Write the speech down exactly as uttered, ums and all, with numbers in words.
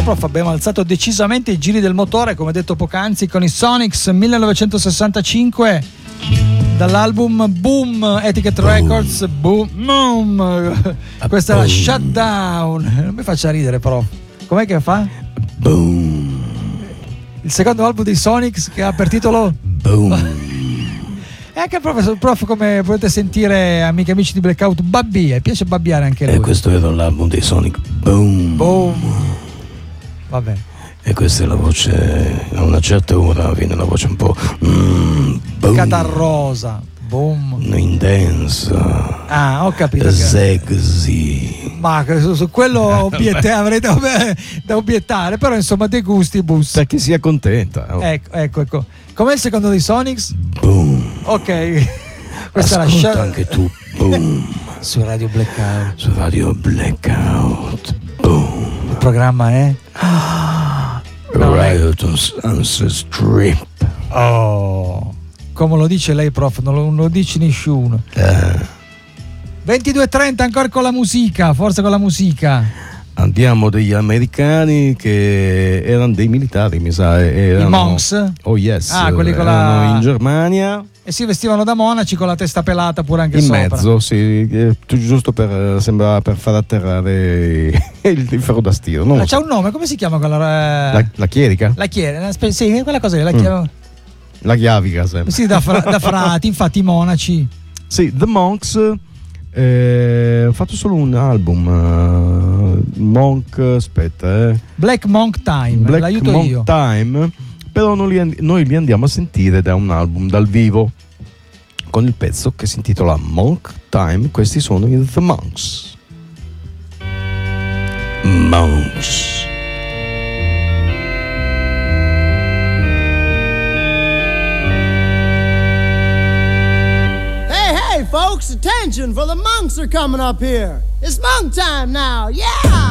prof, abbiamo alzato decisamente i giri del motore, come detto poc'anzi, con i Sonics millenovecentosessantacinque dall'album Boom, Etiquette Boom. Records, Boom, Boom. Questa è la Shutdown. Non mi faccia ridere, prof. Com'è che fa? Boom. Il secondo album dei Sonics che ha per titolo Boom. E anche il prof, prof, come potete sentire, amiche e amici di Blackout, babbia, piace babbiare anche lui. E questo era l'album dei Sonic, Boom. Boom. Vabbè. E questa è la voce, a una certa ora viene la voce un po' mm, boom. Catarrosa. Boom. In dance. Ah, ho capito. Sexy. Ma su, su quello obiette, avrei da, da obiettare, però insomma dei gusti bus. Perché sia contenta. Oh. Ecco, ecco, ecco. Com'è il secondo dei Sonics? Boom. Ok. Questa Ascolta è la scia- anche tu. Boom. Su Radio Blackout. Su Radio Blackout. Boom. Il programma è no, Riot on Sunset Strip. Oh. Come lo dice lei, prof? Non lo, non lo dice nessuno. Eh. ventidue e trenta ancora con la musica, forza con la musica. Andiamo degli americani che erano dei militari, mi sa. Erano, I monks? Oh yes. Ah, quelli con la... in Germania. E si vestivano da monaci con la testa pelata pure anche in sopra. In mezzo, sì, giusto per, sembrava per far atterrare il, il ferro da stiro. Non Ma so. c'ha un nome, come si chiama quella? La, la chierica? La chierica, sì, quella cosa lì, la chierica. Mm. La chiavica sempre. Sì, da, fra, da frati, infatti i monaci. Sì, The Monks. Eh, ho fatto solo un album uh, Monk, aspetta eh. Black Monk Time, Black l'aiuto Monk io. Time, però noi li, noi li andiamo a sentire da un album dal vivo con il pezzo che si intitola Monk Time. Questi sono i The Monks. Monks. Folks, attention, for the monks are coming up here. It's monk time now, yeah!